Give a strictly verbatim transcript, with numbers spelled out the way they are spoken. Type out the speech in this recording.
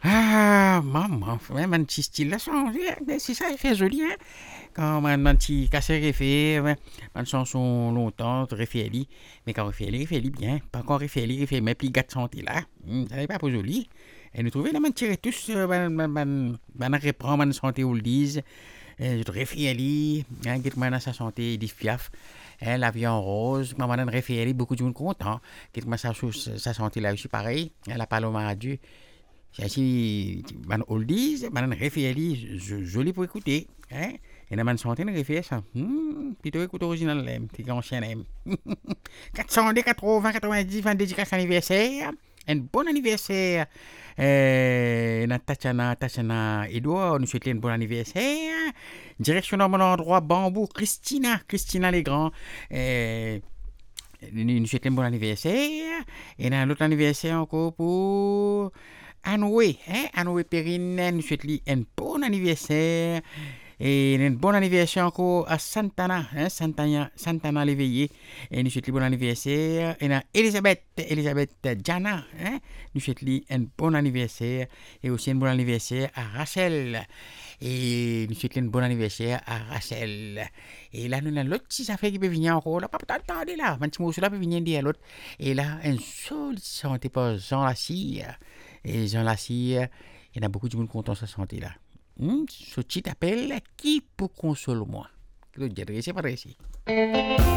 Ah, maman, ouais, mon petit style là, son- ouais, c'est ça, il fait joli, hein. Quand mon, mon petit cassé refait, ouais, mon chanson longtemps, refait lui, mais quand refait lui, refait lui bien, pas quand refait lui, refait mes petits gars de santé là, hum, ça n'est pas pour joli. Et nous trouvons là, mon tirer tous, euh, mon, mon, mon, mon reprend, mon santé ou le dise, je te refait lui, hein, get moi dans sa santé, il dit fiaf. Hein, la vie en rose, maman en refait lui, beaucoup de monde content, get moi sa, sa santé là aussi pareil, elle a pas l'homme à Dieu. C'est ainsi, man oldies, man référé, joli pour écouter, hein. Et dans man santé, référé ça, hmm, plutôt écoute original, l'aime, t'es ancien l'aime. quatre cent, quatre-vingts, quatre-vingt-dix, vingt dédicace anniversaire, un bon anniversaire. Euh, dans Tatiana, Tatiana Edouard, nous souhaitons un bon anniversaire. Direction dans mon endroit, Bambou, Christina, Christina Legrand. Euh, nous souhaitons un bon anniversaire. Et dans l'autre anniversaire encore pour Anoué, hein? Anoué Perrine, nous souhaitons un bon anniversaire. Et un bon anniversaire encore à Santana, hein? Santana, Santana l'éveillé. Et nous souhaitons un bon anniversaire. Et à Elisabeth, Elisabeth Jana, hein? Nous souhaitons un bon anniversaire. Et aussi un bon anniversaire à Rachel. Et nous souhaitons un bon anniversaire à Rachel. Et là, nous avons l'autre petit affaire qui peut venir encore. Là, pas attendez là. Un petit mot là peut venir dire l'autre. Et là, un seul santé pour Jean Lassire. Et Jean Lassire, il y en a beaucoup de monde content de sa santé là. Hmm, ce petit appel qui peut consoler moi. Que le dire, c'est pas ici.